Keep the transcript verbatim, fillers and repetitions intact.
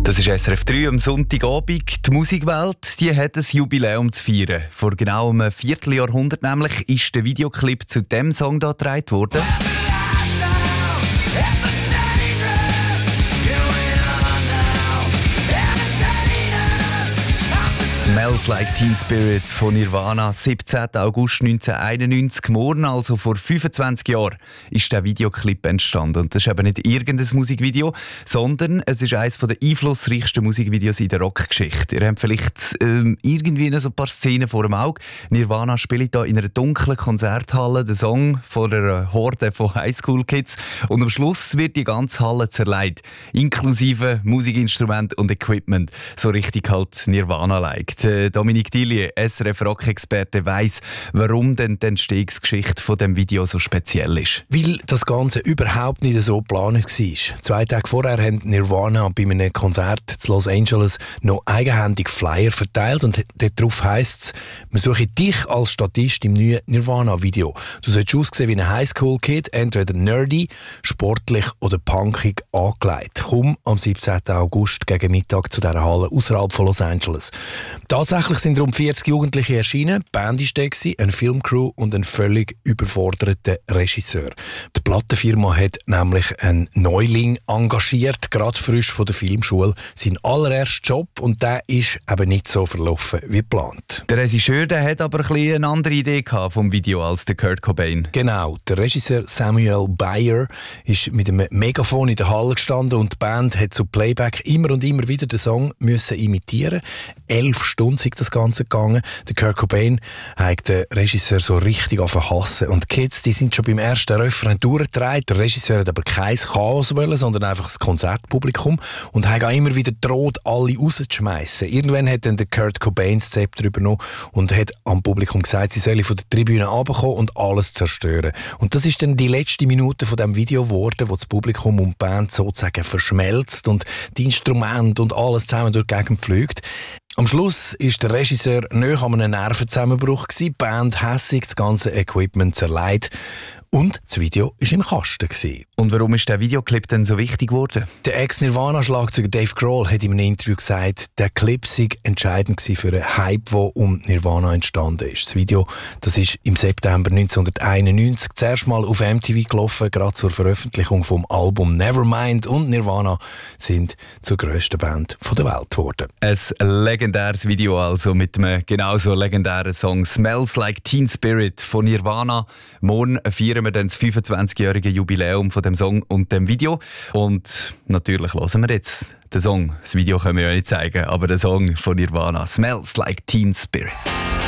Das ist S R F drei am Sonntagabend. Die Musikwelt die hat ein Jubiläum zu feiern. Vor genau einem Vierteljahrhundert nämlich ist der Videoclip zu diesem Song hier gedreht worden. «Smells Like Teen Spirit» von Nirvana, siebzehnten August neunzehnhunderteinundneunzig. Morgen, also vor fünfundzwanzig Jahren, ist der Videoclip entstanden. Und das ist eben nicht irgendein Musikvideo, sondern es ist eines der einflussreichsten Musikvideos in der Rockgeschichte. Ihr habt vielleicht ähm, irgendwie noch so ein paar Szenen vor dem Auge. Nirvana spielt hier in einer dunklen Konzerthalle den Song von einer Horde von Highschool-Kids. Und am Schluss wird die ganze Halle zerlegt, inklusive Musikinstrument und Equipment. So richtig halt Nirvana-like. Dominique Tillier, S R F-Rock-Experte, weiss, warum denn die Entstehungsgeschichte von dem Video so speziell ist. Weil das Ganze überhaupt nicht so geplant war. Zwei Tage vorher haben Nirvana bei einem Konzert in Los Angeles noch eigenhändig Flyer verteilt und darauf heisst es, wir suchen dich als Statist im neuen Nirvana-Video. Du sollst aussehen wie ein Highschool-Kid, entweder nerdy, sportlich oder punkig angelegt. Komm am siebzehnten August gegen Mittag zu dieser Halle außerhalb von Los Angeles. Tatsächlich sind rund vierzig Jugendliche erschienen. Die Band war da, eine Filmcrew und ein völlig überforderter Regisseur. Die Plattenfirma hat nämlich einen Neuling engagiert, gerade frisch von der Filmschule. Sein allererster Job, und der ist eben nicht so verlaufen wie geplant. Der Regisseur der hat aber ein bisschen eine andere Idee vom Video als der Kurt Cobain. Genau, der Regisseur Samuel Bayer ist mit einem Megafon in der Halle gestanden und die Band hat zu Playback immer und immer wieder den Song müssen imitieren. Elf Stunden ist das Ganze gegangen. Der Kurt Cobain hat den Regisseur so richtig hassen. Und die Kids, die sind schon beim ersten Refrain durchgedreht. Der Regisseur hat aber kein Chaos wollen, sondern einfach das Konzertpublikum und hat auch immer wieder droht, alle rauszuschmeißen. Irgendwann hat dann der Kurt Cobain das Zepter übernommen und hat am Publikum gesagt, sie sollen von der Tribüne runterkommen und alles zerstören. Und das ist dann die letzte Minute von dem Video geworden, wo das Publikum und die Band sozusagen verschmelzt und die Instrumente und alles zusammen durch die Gegend fliegt. Am Schluss war der Regisseur nahe an einem Nervenzusammenbruch, die Band hässig, das ganze Equipment zerlegt. Und das Video war im Kasten. Und warum ist der Videoclip denn so wichtig geworden? Der Ex-Nirvana-Schlagzeuger Dave Grohl hat in einem Interview gesagt, der Clip sei entscheidend für einen Hype, der um Nirvana entstanden ist. Das Video das ist im September neunzehnhunderteinundneunzig zuerst mal auf M T V gelaufen, gerade zur Veröffentlichung vom Album Nevermind, und Nirvana sind zur grössten Band der Welt geworden. Ein legendäres Video also mit einem genauso legendären Song «Smells Like Teen Spirit» von Nirvana. Morgen feiern wir dann das fünfundzwanzigjährige Jubiläum von dem Song und dem Video. Und natürlich hören wir jetzt den Song. Das Video können wir ja nicht zeigen, aber der Song von Nirvana «Smells Like Teen Spirit».